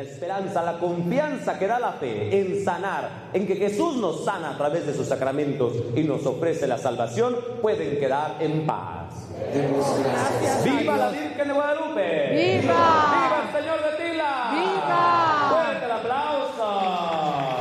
esperanza, la confianza que da la fe en sanar, en que Jesús nos sana a través de sus sacramentos y nos ofrece la salvación, pueden quedar en paz. Gracias. ¡Viva la Virgen de Guadalupe! ¡Viva!